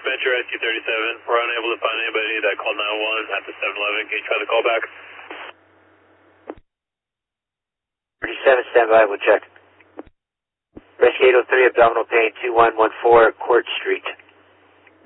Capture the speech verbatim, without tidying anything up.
Metro Rescue thirty-seven. We're unable to find anybody that called nine one one at the seven eleven. Can you try the call back? thirty-seven, stand by, we'll check. Rescue eight oh three, abdominal pain, two one one four Court Street.